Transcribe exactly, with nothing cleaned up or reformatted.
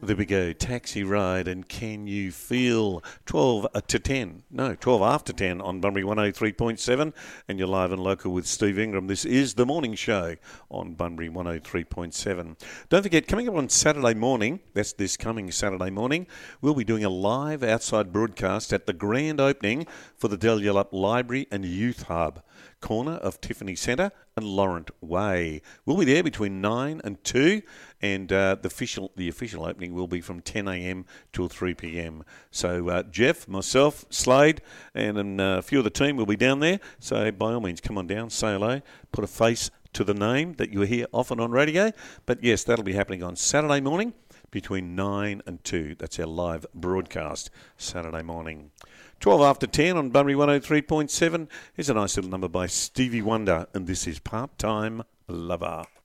There we go, Taxi Ride and Can You Feel? twelve to ten, no, twelve after ten on Bunbury one oh three point seven, and you're live and local with Steve Ingram. This is The Morning Show on Bunbury one oh three point seven. Don't forget, coming up on Saturday morning, that's this coming Saturday morning, we'll be doing a live outside broadcast at the grand opening for the Delyalup Library and Youth Hub, corner of Tiffany Centre and Laurent Way. We'll be there between nine and two, and uh, the official the official opening will be from ten a.m. till three p.m. So uh, Jeff, myself, Slade, and, and uh, a few of the team will be down there. So by all means, come on down, say hello, put a face to the name that you hear often on radio. But yes, that'll be happening on Saturday morning between nine and two. That's our live broadcast Saturday morning. twelve after ten on Bunbury one oh three point seven. Here's a nice little number by Stevie Wonder, and this is Part-Time Lover.